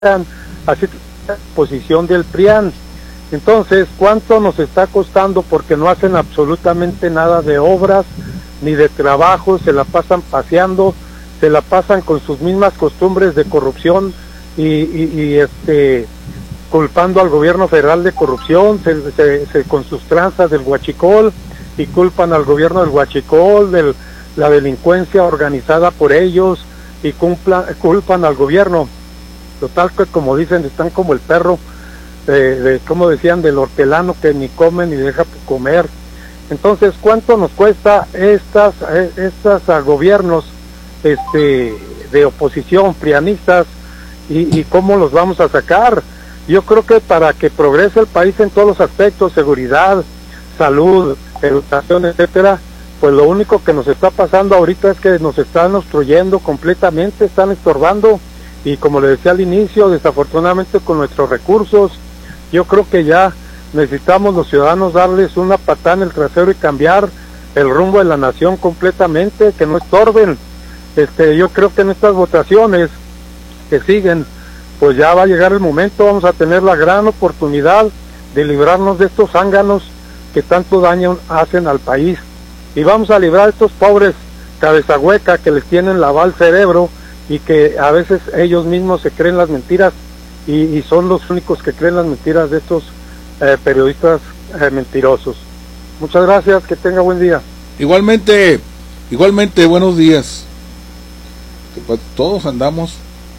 así posición del PRIAN. Entonces, ¿cuánto nos está costando? Porque no hacen absolutamente nada de obras ni de trabajo, se la pasan paseando, se la pasan con sus mismas costumbres de corrupción y culpando al gobierno federal de corrupción, con sus tranzas del huachicol, y culpan al gobierno del huachicol de la delincuencia organizada por ellos, y culpan al gobierno. Total que, como dicen, están como el perro, como decían, del hortelano que ni come ni deja comer. Entonces, ¿cuánto nos cuesta estas gobiernos de oposición, prianistas, y cómo los vamos a sacar? Yo creo que para que progrese el país en todos los aspectos, seguridad, salud, educación, etcétera, pues lo único que nos está pasando ahorita es que nos están obstruyendo completamente, están estorbando, y como le decía al inicio, desafortunadamente con nuestros recursos, yo creo que ya necesitamos los ciudadanos darles una patada en el trasero y cambiar el rumbo de la nación completamente, que no estorben. Yo creo que en estas votaciones que siguen, pues ya va a llegar el momento, vamos a tener la gran oportunidad de librarnos de estos zánganos que tanto daño hacen al país, y vamos a librar a estos pobres cabeza hueca que les tienen lavado el cerebro, y que a veces ellos mismos se creen las mentiras, y son los únicos que creen las mentiras de estos periodistas mentirosos. Muchas gracias, que tenga buen día. Igualmente, buenos días. Todos andamos.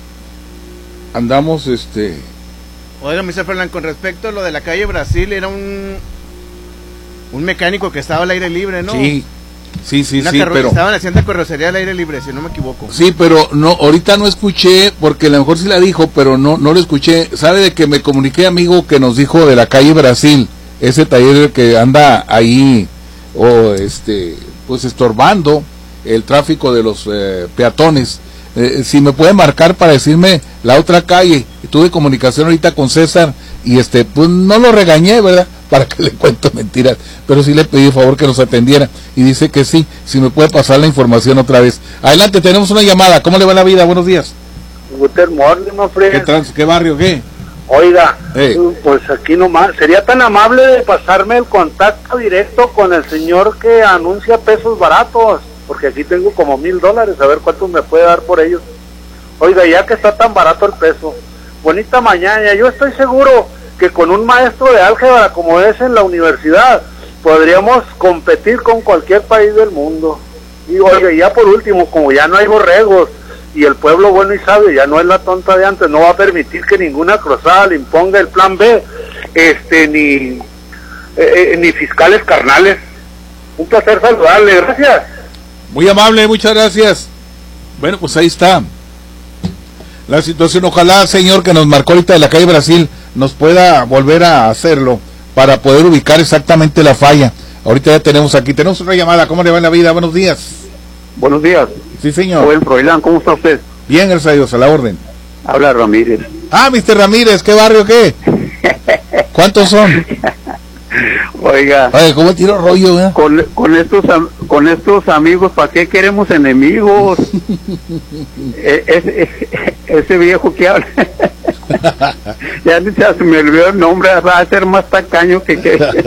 Oiga, Mr. Fernández, con respecto a lo de la calle Brasil, era un mecánico que estaba al aire libre, ¿no? Sí, pero estaban haciendo carrocería al aire libre, si no me equivoco. Sí, pero no, ahorita no escuché, porque a lo mejor sí la dijo, pero no lo escuché. ¿Sabe de que me comuniqué, amigo, que nos dijo de la calle Brasil, ese taller que anda ahí, pues estorbando el tráfico de los peatones? Si me puede marcar para decirme la otra calle. Tuve comunicación ahorita con César y pues no lo regañé, ¿verdad? Para que le cuento mentiras, pero sí le pedí por favor que nos atendiera, y dice que sí, si me puede pasar la información otra vez. Adelante, tenemos una llamada. ¿Cómo le va la vida? Buenos días. Good morning, my friend. ¿Qué barrio, qué? Oiga, pues aquí nomás, sería tan amable de pasarme el contacto directo con el señor que anuncia pesos baratos, porque aquí tengo como $1,000, a ver cuánto me puede dar por ellos. Oiga, ya que está tan barato el peso, bonita mañana, yo estoy seguro que con un maestro de álgebra como es en la universidad, podríamos competir con cualquier país del mundo. Y oiga, ya por último, como ya no hay borregos, y el pueblo bueno y sabio ya no es la tonta de antes, no va a permitir que ninguna cruzada le imponga el plan B, ni fiscales carnales. Un placer saludarle, gracias. Muy amable, muchas gracias. Bueno, pues ahí está la situación. Ojalá, señor, que nos marcó ahorita de la calle Brasil, nos pueda volver a hacerlo para poder ubicar exactamente la falla. Ahorita ya tenemos una llamada. ¿Cómo le va en la vida? Buenos días. Buenos días. Sí, señor. Joel Froilán, ¿cómo está usted? Bien, gracias a Dios, a la orden. Habla Ramírez. Ah, Mr. Ramírez, ¿qué barrio qué? ¿Cuántos son? Oiga, ¿cómo tiro rollo, eh? con estos amigos, ¿para qué queremos enemigos? Ese viejo que habla, ya se me olvidó el nombre, va a ser más tacaño que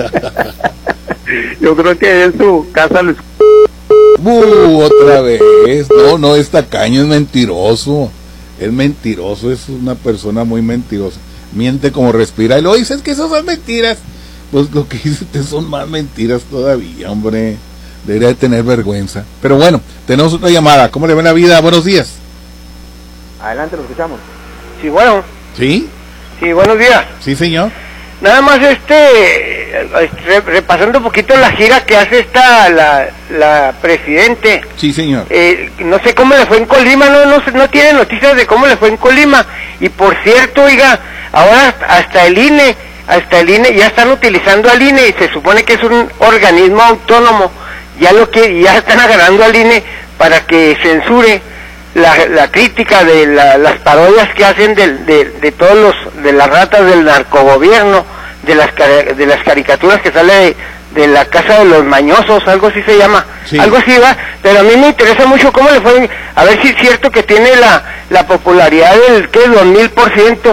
yo creo que en su casa les... otra vez, no es tacaño, es mentiroso, es una persona muy mentirosa, miente como respira, y luego dices que esas son mentiras. Pues lo que dices son más mentiras todavía, hombre. Debería de tener vergüenza. Pero bueno, tenemos otra llamada. ¿Cómo le va la vida? Buenos días. Adelante, lo escuchamos. Sí, bueno. ¿Sí? Sí, buenos días. Sí, señor. Nada más repasando un poquito la gira que hace la presidente. Sí, señor. No sé cómo le fue en Colima, no tiene noticias de cómo le fue en Colima. Y por cierto, oiga, ahora hasta el INE ya están utilizando al INE, y se supone que es un organismo autónomo, ya están agarrando al INE para que censure la crítica de las parodias que hacen de todos de las ratas del narcogobierno, de las caricaturas que sale de la Casa de los Mañosos, algo así se llama, sí. Algo así va, pero a mí me interesa mucho cómo le fue, a ver si es cierto que tiene la popularidad del, ¿qué? 2000%.